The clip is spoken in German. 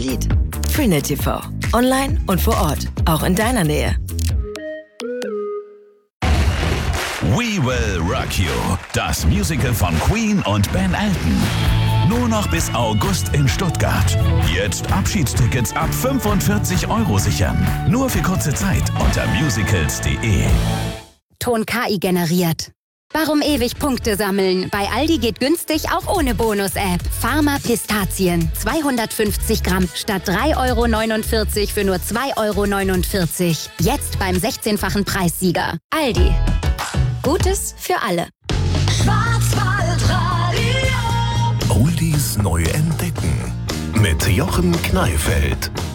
Lied. freenet TV. Online und vor Ort. Auch in deiner Nähe. We Will Rock You. Das Musical von Queen und Ben Elton. Nur noch bis August in Stuttgart. Jetzt Abschiedstickets ab 45 € sichern. Nur für kurze Zeit unter musicals.de. Ton KI generiert. Warum ewig Punkte sammeln? Bei Aldi geht günstig auch ohne Bonus-App. Pharma Pistazien. 250 Gramm statt 3,49 € für nur 2,49 €. Jetzt beim 16-fachen Preissieger. Aldi. Gutes für alle. Oldies neu entdecken. Mit Jochen Kneifeld.